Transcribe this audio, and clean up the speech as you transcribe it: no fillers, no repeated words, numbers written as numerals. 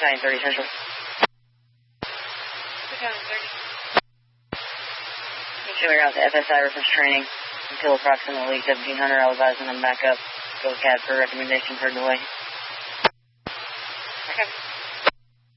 Battalion 30 Central. Battalion 30. Continuing out to FSI reference training until approximately 1700. I'll advise them to back up. Go CAD for recommendation for delay. Okay.